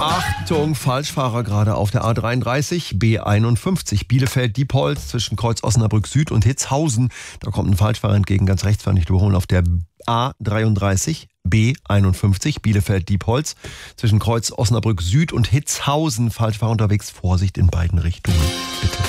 Achtung, Falschfahrer gerade auf der A33, B51, Bielefeld-Diepholz zwischen Kreuz Osnabrück Süd und Hitzhausen. Da kommt ein Falschfahrer entgegen, ganz rechts, nicht überholen, auf der A33, B51, Bielefeld-Diepholz zwischen Kreuz Osnabrück Süd und Hitzhausen. Falschfahrer unterwegs, Vorsicht in beiden Richtungen, bitte.